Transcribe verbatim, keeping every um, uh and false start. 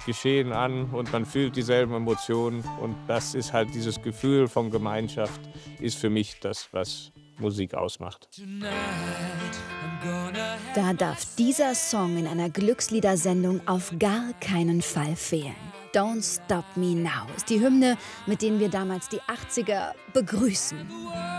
Geschehen an und man fühlt dieselben Emotionen. Und das ist halt dieses Gefühl von Gemeinschaft, ist für mich das, was Musik ausmacht. Da darf dieser Song in einer Glücksliedersendung auf gar keinen Fall fehlen. Don't Stop Me Now ist die Hymne, mit denen wir damals die achtziger begrüßen.